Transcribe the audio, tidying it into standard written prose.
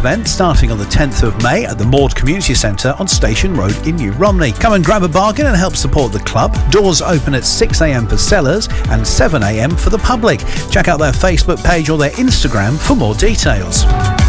event starting on the 10th of May at the Maud Community Centre on Station Road in New Romney. Come and grab a bargain and help support the club. Doors open at 6 a.m. for sellers and 7 a.m. for the public. Check out their Facebook page or their Instagram for more details.